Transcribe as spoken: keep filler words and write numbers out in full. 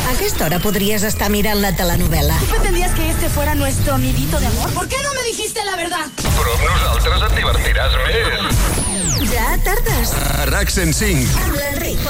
A aquesta hora podries estar mirant la telenovela. ¿Tú pretendías que este fuera nuestro nidito de amor? ¿Por qué no me dijiste la verdad? Però amb nosaltres et divertiràs més. Ja tardes. A RAC cent cinc. Amb l'Enric